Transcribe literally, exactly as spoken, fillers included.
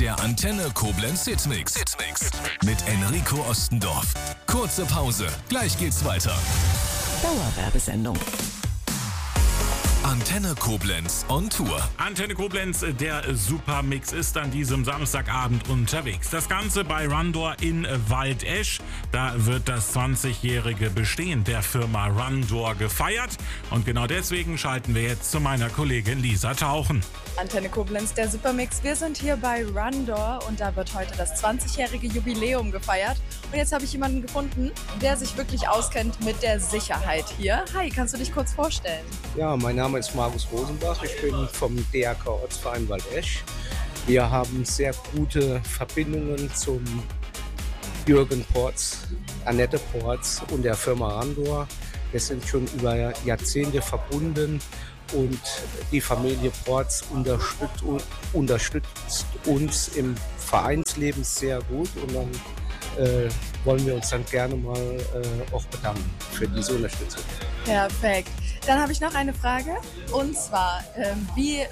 Der Antenne Koblenz Hitmix. Hitmix. Mit Enrico Ostendorf. Kurze Pause, gleich geht's weiter. Dauerwerbesendung. Antenne Koblenz on Tour. Antenne Koblenz, der Supermix ist an diesem Samstagabend unterwegs. Das Ganze bei Rundor in Waldesch. Da wird das zwanzigjährige Bestehen der Firma Rundor gefeiert. Und genau deswegen schalten wir jetzt zu meiner Kollegin Lisa Tauchen. Antenne Koblenz, der Supermix. Wir sind hier bei Rundor und da wird heute das zwanzigjährige Jubiläum gefeiert. Und jetzt habe ich jemanden gefunden, der sich wirklich auskennt mit der Sicherheit hier. Hi, kannst du dich kurz vorstellen? Ja, mein Name ist Markus Rosenbach. Ich bin vom D R K-Ortsverein Waldesch. Wir haben sehr gute Verbindungen zum Jürgen Porz, Annette Porz und der Firma Rundor. Wir sind schon über Jahrzehnte verbunden und die Familie Porz unterstützt, unterstützt uns im Vereinsleben sehr gut und dann äh, wollen wir uns dann gerne mal äh, auch bedanken für diese Unterstützung. Perfekt. Dann habe ich noch eine Frage und zwar, ähm, wie